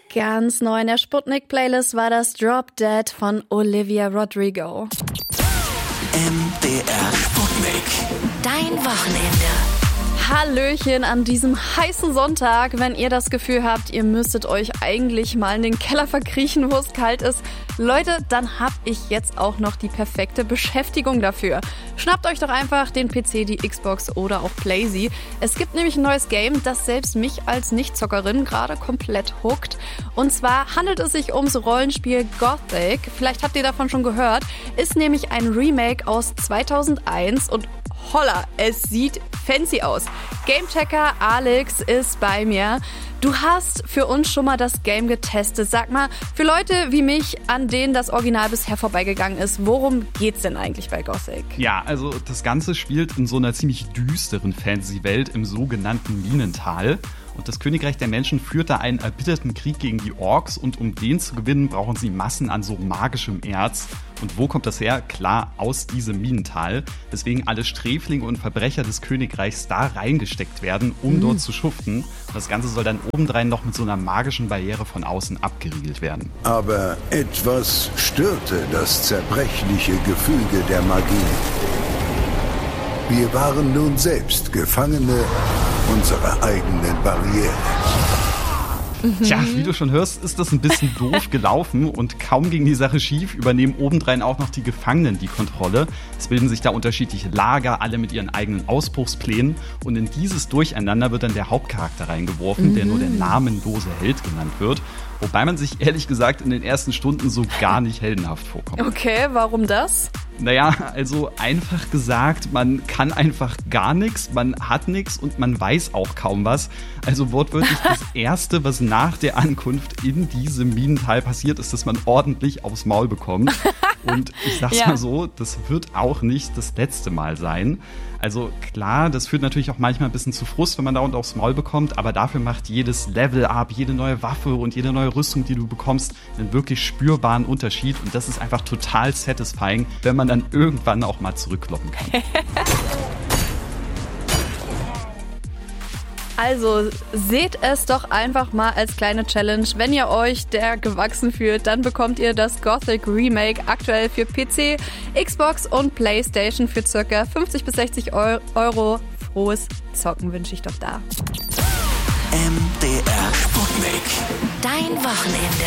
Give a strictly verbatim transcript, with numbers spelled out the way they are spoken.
Ganz neu in der Sputnik-Playlist war das Drop Dead von Olivia Rodrigo. M D R Sputnik. Dein Wochenende. Hallöchen an diesem heißen Sonntag. Wenn ihr das Gefühl habt, ihr müsstet euch eigentlich mal in den Keller verkriechen, wo es kalt ist, Leute, dann hab ich jetzt auch noch die perfekte Beschäftigung dafür. Schnappt euch doch einfach den P C, die Xbox oder auch Playsee. Es gibt nämlich ein neues Game, das selbst mich als Nichtzockerin gerade komplett hookt. Und zwar handelt es sich ums Rollenspiel Gothic. Vielleicht habt ihr davon schon gehört. Ist nämlich ein Remake aus zweitausendeins und holla, es sieht fancy aus. Gamechecker Alex ist bei mir. Du hast für uns schon mal das Game getestet. Sag mal, für Leute wie mich, an denen das Original bisher vorbeigegangen ist, worum geht's denn eigentlich bei Gothic? Ja, also das Ganze spielt in so einer ziemlich düsteren Fantasy-Welt im sogenannten Minental. Und das Königreich der Menschen führt da einen erbitterten Krieg gegen die Orks und um den zu gewinnen, brauchen sie Massen an so magischem Erz. Und wo kommt das her? Klar, aus diesem Minental. Deswegen alle Sträflinge und Verbrecher des Königreichs da reingesteckt werden, um mhm. dort zu schuften. Und das Ganze soll dann obendrein noch mit so einer magischen Barriere von außen abgeriegelt werden. Aber etwas störte das zerbrechliche Gefüge der Magie. Wir waren nun selbst Gefangene unserer eigenen Barriere. Tja, wie du schon hörst, ist das ein bisschen doof gelaufen und kaum ging die Sache schief, übernehmen obendrein auch noch die Gefangenen die Kontrolle. Es bilden sich da unterschiedliche Lager, alle mit ihren eigenen Ausbruchsplänen und in dieses Durcheinander wird dann der Hauptcharakter reingeworfen, mhm. der nur der namenlose Held genannt wird. Wobei man sich ehrlich gesagt in den ersten Stunden so gar nicht heldenhaft vorkommt. Okay, warum das? Naja, also einfach gesagt, man kann einfach gar nichts, man hat nichts und man weiß auch kaum was. Also wortwörtlich das Erste, was nach der Ankunft in diesem Minental passiert, ist, dass man ordentlich aufs Maul bekommt. Und ich sag's ja. mal so, das wird auch nicht das letzte Mal sein. Also klar, das führt natürlich auch manchmal ein bisschen zu Frust, wenn man da und aufs Maul bekommt, aber dafür macht jedes Level-Up, jede neue Waffe und jede neue Rüstung, die du bekommst, einen wirklich spürbaren Unterschied und das ist einfach total satisfying, wenn man dann irgendwann auch mal zurückkloppen kann. Also seht es doch einfach mal als kleine Challenge. Wenn ihr euch der gewachsen fühlt, dann bekommt ihr das Gothic Remake aktuell für P C, Xbox und Playstation für ca. fünfzig bis sechzig Euro. Frohes Zocken wünsche ich doch da. M D R Sputnik. Dein Wochenende.